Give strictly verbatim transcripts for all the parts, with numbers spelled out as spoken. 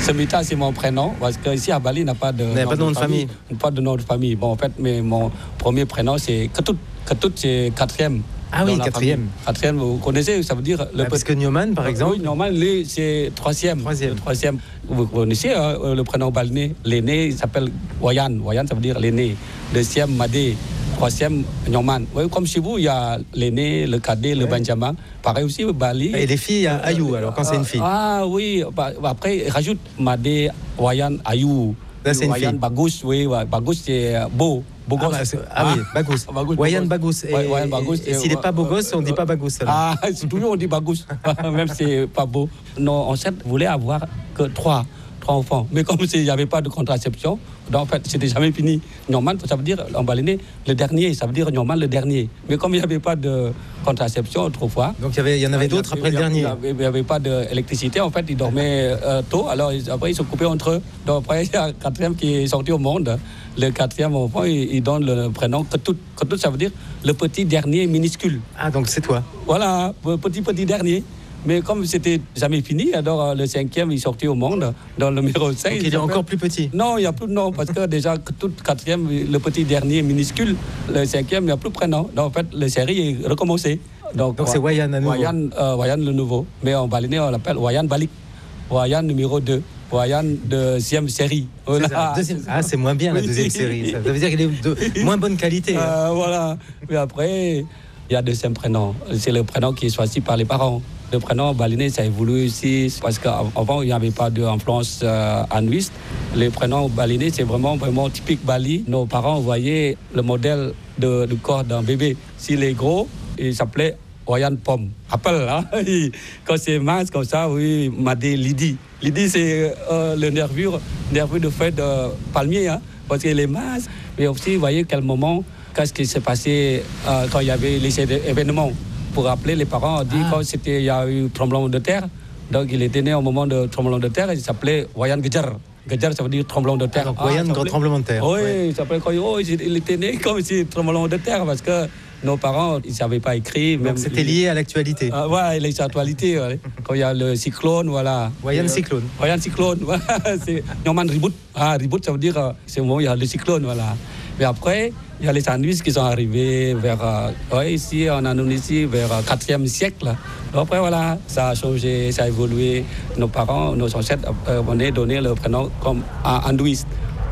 Semita, c'est mon prénom, parce qu'ici à Bali, il n'y a pas de, nom, pas de nom de famille. famille. Pas de nom de famille. Bon, en fait, mais mon premier prénom, c'est Ketut. Ketut, c'est quatrième. Ah oui, quatrième. Quatrième, vous connaissez, ça veut dire... Le ah, parce que Nyoman, par exemple... Oui, Nyoman, lui, c'est troisième. Troisième. troisième. Vous connaissez hein, le prénom balinais. L'aîné, il s'appelle Wayan. Wayan, ça veut dire l'aîné. Deuxième, Madé. Troisième, Nyoman. Oui, comme chez vous, il y a l'aîné, le cadet, le ouais. Benjamin. Pareil aussi, Bali. Et les filles, il y a Ayou, alors, quand euh, c'est une fille. Ah oui, bah, après, rajoute Madé, Wayan, Ayou. Là, c'est une Wayan, fille. Bagous, oui, ouais. Bagous, c'est beau. Beau ah, gosse. bah, ah oui, Bagous. Bagous Wayan Bagous. Et, Wayan Bagous. Et, et s'il n'est pas beau gosse, on ne dit pas Bagous. Alors. Ah, toujours on dit Bagous. Même si c'est pas beau. Non, en fait, voulait avoir que trois. Trois enfants. Mais comme il n'y avait pas de contraception, donc en fait, c'était jamais fini. Nyoman, ça veut dire, en balinais, le dernier, ça veut dire Nyoman, le dernier. Mais comme il n'y avait pas de contraception autrefois... Donc il y, avait, il y en avait d'autres après le dernier. Il n'y avait pas d'électricité, en fait, ils dormaient euh, tôt, alors après ils se coupaient entre eux. Donc après, il y a un quatrième qui est sorti au monde. Le quatrième enfant, il, il donne le prénom Ketut. Ketut, ça veut dire le petit dernier minuscule. Ah, donc c'est toi. Voilà, le petit, petit dernier. Mais comme c'était jamais fini, alors le cinquième il est sorti au monde, dans le numéro cinq. Donc il, il est encore plus petit. Non, il n'y a plus de nom, parce que déjà, tout quatrième, le petit dernier minuscule, le cinquième, il n'y a plus de prénom. Donc en fait, la série est recommencée. Donc, Donc c'est Wayan à nouveau. Wayan, euh, Wayan le nouveau. Mais en balinais, on l'appelle Wayan Balik. Wayan numéro deux. Wayan deuxième série. Voilà. C'est ça, deuxième... Ah, c'est moins bien la deuxième série. Ça, ça veut dire qu'il est de moins bonne qualité. Euh, hein. Voilà. Mais après, il y a deuxième prénom. C'est le prénom qui est choisi par les parents. Le prénom balinais, ça a évolué aussi, parce qu'avant, il n'y avait pas d'influence euh, hindouiste. Le prénom balinais, c'est vraiment, vraiment typique Bali. Nos parents voyaient le modèle de, de corps d'un bébé. S'il est gros, il s'appelait Wayan Pom. Rappel, hein? Quand c'est mince comme ça, oui, Madé Lidi. Lidi, c'est euh, le nervure, nervure de feuille de palmier, hein? Parce qu'il est mince. Mais aussi, vous voyez quel moment, qu'est-ce qui s'est passé euh, quand il y avait les événements. Pour rappeler, les parents ont dit ah. quand c'était, il y a eu tremblement de terre, donc il était né au moment de tremblement de terre, il s'appelait Wayan Gejar. Gejar, ça veut dire tremblement de terre. Ah, donc ah, Wayan, grand tremblement de terre. Oui, ouais. Il s'appelait quand oh, il était né comme si tremblement de terre, parce que nos parents, ils ne savaient pas écrire. Donc même c'était lié à l'actualité. Ah, oui, l'actualité. Ouais. Quand il y a le cyclone, voilà. Wayan cyclone. Wayan cyclone, voilà. C'est Nyoman Reboot. Ah, Reboot, ça veut dire, c'est au moment où il y a le cyclone, voilà. Mais après, il y a les sandwichs qui sont arrivés vers, euh, ouais, ici, en Indonésie, vers le quatrième siècle. Après, voilà, ça a changé, ça a évolué. Nos parents, nos ancêtres, euh, on a donné le prénom comme hindouiste.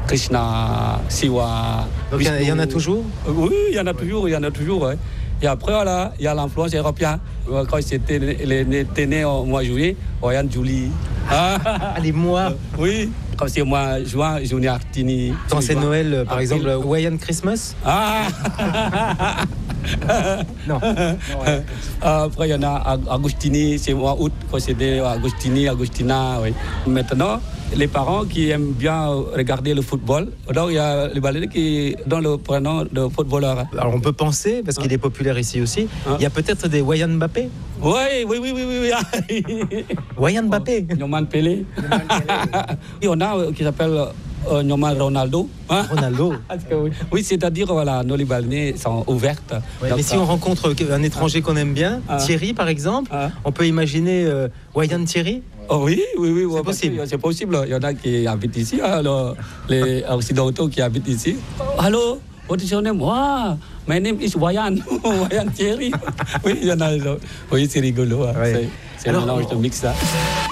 Krishna, Siwa. Donc il y en a toujours? Oui, il y en a toujours, il y en a toujours. Ouais. Et après, voilà, il y a l'influence européenne. Quand c'était né au mois de juillet, Wayan Julie. Ah, les mois. Oui. Comme c'est moi, juin, Juni Artini. Quand c'est Noël, par exemple, Wayan Christmas. Ah. Non. Après, il y en a Agustini, c'est mois août, quand c'était Agustini, Agustina. Oui. Maintenant, les parents qui aiment bien regarder le football, donc il y a les balinais qui donnent le prénom de footballeur. Alors on peut penser, parce qu'il est populaire ici aussi, hein? Il y a peut-être des Wayan Mbappé. Oui, oui, oui, oui, oui. oui. Wayan Mbappé. Nyoman Pelé. Il y en a qui s'appelle euh, Nyoman Ronaldo. Hein? Ronaldo. Oui, c'est-à-dire, voilà, nos balinais sont ouvertes. Ouais, mais si on rencontre un étranger qu'on aime bien, ah. Thierry par exemple, ah. on peut imaginer euh, Wayan Thierry. Oh oui, oui, oui. C'est ouais, possible. C'est possible. Il y en a qui habitent ici, alors, les Occidentaux qui habitent ici. Allô, what is your name? Wow, my name is Wayan. Wayan Thierry. Oui, il y en a. Oui, c'est rigolo. Hein. Ouais. C'est un mélange de mix là.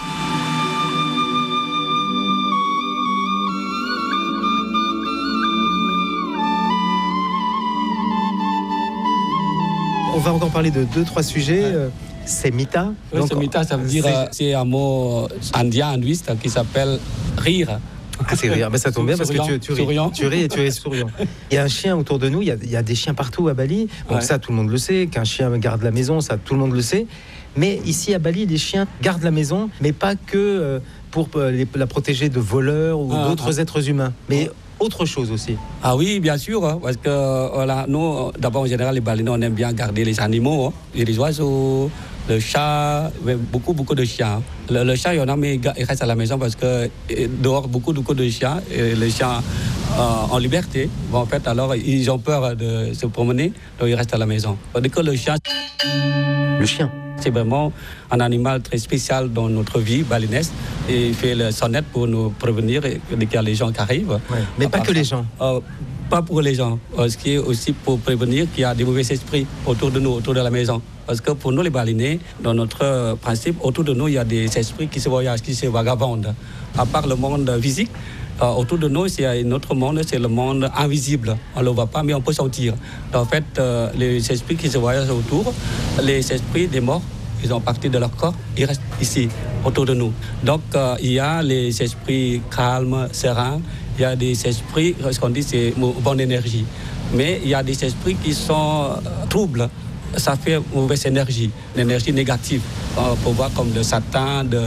On va encore parler de deux, trois sujets. Ouais. Semita. Oui, Semita, ça veut dire, euh, c'est un mot indien, hindouiste, qui s'appelle rire. Ah, c'est rire. Ben, ça tombe bien parce que tu, tu, ris. tu ris et tu es souriant. Il y a un chien autour de nous, il y a, il y a des chiens partout à Bali. Donc ouais. Ça, tout le monde le sait. Qu'un chien garde la maison, ça, tout le monde le sait. Mais ici, à Bali, les chiens gardent la maison, mais pas que euh, pour euh, les, la protéger de voleurs ou ah, d'autres ah. êtres humains. Mais autre chose aussi. Ah oui, bien sûr, hein, parce que voilà, nous, d'abord en général, les Balinais, on aime bien garder les animaux, hein, les oiseaux, le chat, beaucoup, beaucoup de chiens. Le, le chat, il y en a, mais il reste à la maison parce que dehors, beaucoup, beaucoup de chiens, et les chiens euh, en liberté, bon, en fait, alors ils ont peur de se promener, donc ils restent à la maison. Dès que le chien... Le chien C'est vraiment un animal très spécial dans notre vie balinese. Et il fait le sonnette pour nous prévenir dès qu'il y a les gens qui arrivent. Ouais, mais pas que les gens. Euh, pas pour les gens. Ce qui est aussi pour prévenir qu'il y a des mauvais esprits autour de nous, autour de la maison. Parce que pour nous, les balinais, dans notre principe, autour de nous, il y a des esprits qui se voyagent, qui se vagabondent. À part le monde physique, euh, autour de nous, c'est un autre monde, c'est le monde invisible. On ne le voit pas, mais on peut sentir. En fait, euh, les esprits qui se voyagent autour, les esprits des morts, ils ont parti de leur corps, ils restent ici, autour de nous. Donc, euh, il y a les esprits calmes, sereins, il y a des esprits, ce qu'on dit, c'est bonne énergie. Mais il y a des esprits qui sont euh, troubles. Ça fait mauvaise énergie, l'énergie négative. On peut voir comme de Satan, de...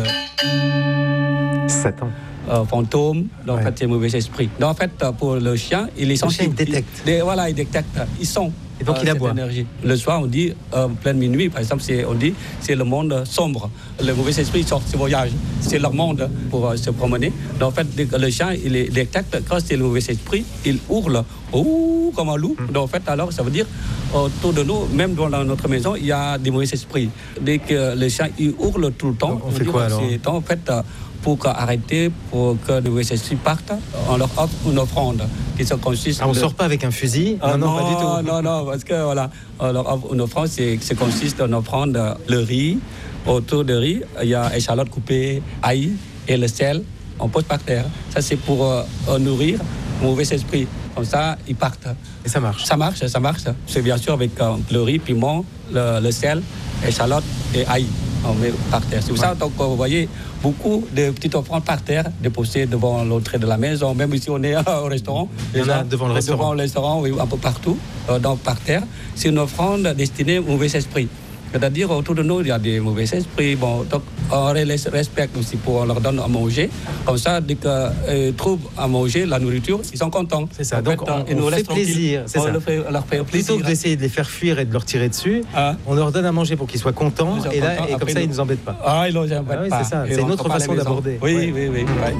Satan. Euh, fantôme, donc ouais. En fait, c'est mauvais esprit. Donc, en fait, pour le chien, il est sensible. Le chien, il détecte. Il, voilà, il détecte. Ils sont. Et donc, euh, il aboie. Énergie. Le soir, on dit, euh, pleine minuit, par exemple, c'est, on dit, c'est le monde sombre. Le mauvais esprit sort, se voyage. C'est leur monde pour euh, se promener. Donc, en fait, le chien, il est détecte. Quand c'est le mauvais esprit, il hurle, ouh, comme un loup. Mm. Donc, en fait, alors, ça veut dire, autour de nous, même dans notre maison, il y a des mauvais esprits. Dès que le chien, il hurle tout le temps. Donc, on, on fait quoi alors? C'est, en fait, euh, pour arrêter, pour que les mauvais esprits partent, on leur offre une offrande qui se consiste... Ah, on ne de... sort pas avec un fusil? Ah, non, non, non, pas du tout. Non, non, parce que voilà, on leur offre une offrande qui se consiste en offrande le riz. Autour du riz, il y a échalote coupée, ail et le sel. On pose par terre. Ça, c'est pour euh, nourrir le mauvais esprit. Comme ça, ils partent. Et ça marche? Ça marche, ça marche. C'est bien sûr avec euh, le riz, piment, le, le sel, échalote et ail. On met par terre. C'est pour ouais. ça, donc, vous voyez beaucoup de petites offrandes par terre déposées devant l'entrée de la maison. Même si on est au restaurant. Il y en a devant le restaurant. Devant le restaurant, oui, un peu partout. Euh, donc, par terre. C'est une offrande destinée au mauvais esprit. C'est-à-dire, autour de nous, il y a des mauvais esprits. Bon, donc, on les respecte aussi pour on leur donne à manger. Comme ça, dès qu'ils euh, trouvent à manger, la nourriture, ils sont contents. C'est ça. En donc, fait, on, on, on fait plaisir. C'est on ça. Leur fait, leur fait plaisir. Plutôt que d'essayer de les faire fuir et de leur tirer dessus, ah. on leur donne à manger pour qu'ils soient contents. Et, là, et comme ça, ils ne nous embêtent pas. Ah, ils ne nous embêtent ah, oui, pas. c'est ça. C'est une autre façon d'aborder. Oui, ouais. oui, oui. oui. Ouais.